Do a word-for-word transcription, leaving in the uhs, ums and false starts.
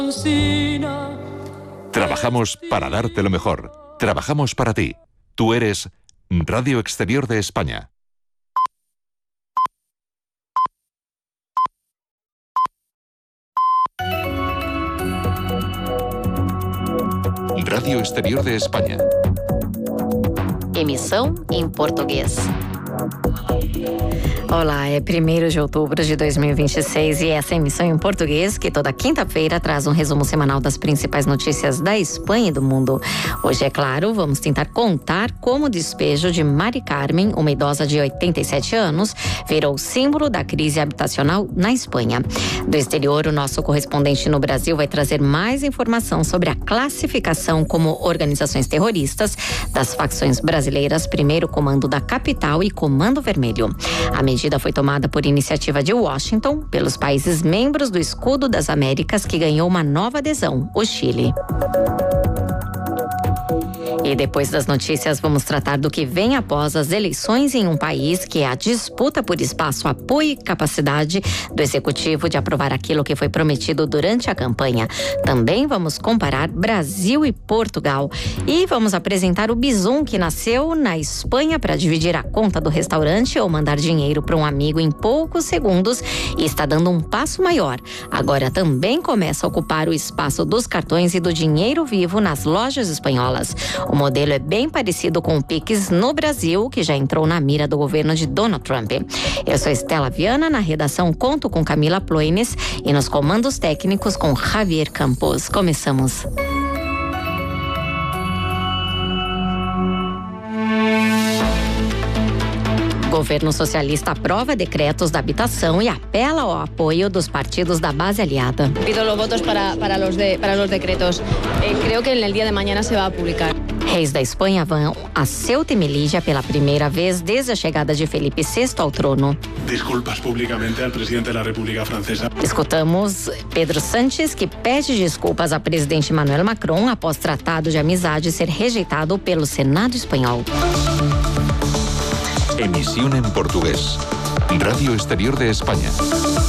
Trabajamos para darte lo mejor. Trabajamos para ti. Tú eres Radio Exterior de España. Radio Exterior de España. Emissão em português. Olá, é primeiro de outubro de dois mil e vinte e seis e essa é a emissão em português que toda quinta-feira traz um resumo semanal das principais notícias da Espanha e do mundo. Hoje, é claro, vamos tentar contar como o despejo de Mari Carmen, uma idosa de oitenta e sete anos, virou símbolo da crise habitacional na Espanha. Do exterior, o nosso correspondente no Brasil vai trazer mais informação sobre a classificação como organizações terroristas das facções brasileiras, Primeiro Comando da Capital e Comando Vermelho. A medida A medida foi tomada por iniciativa de Washington, pelos países membros do Escudo das Américas, que ganhou uma nova adesão, o Chile. E depois das notícias, vamos tratar do que vem após as eleições em um país, que é a disputa por espaço, apoio e capacidade do executivo de aprovar aquilo que foi prometido durante a campanha. Também vamos comparar Brasil e Portugal. E vamos apresentar o Bizum, que nasceu na Espanha para dividir a conta do restaurante ou mandar dinheiro para um amigo em poucos segundos e está dando um passo maior. Agora também começa a ocupar o espaço dos cartões e do dinheiro vivo nas lojas espanholas. O modelo é bem parecido com o Pix no Brasil, que já entrou na mira do governo de Donald Trump. Eu sou Estela Viana, na redação conto com Camila Ploines e nos comandos técnicos com Javier Campos. Começamos. O governo socialista aprova decretos da habitação e apela ao apoio dos partidos da base aliada. Pido los votos para, para, los, de, para los decretos. Eh, creo que en el día de mañana se va a publicar. Reis da Espanha vão a Ceuta e Melilla pela primeira vez desde a chegada de Felipe sexto ao trono. Desculpas publicamente ao presidente da República Francesa. Escutamos Pedro Sánchez, que pede desculpas ao presidente Emmanuel Macron após tratado de amizade ser rejeitado pelo Senado espanhol. Emisión en portugués. Radio Exterior de España.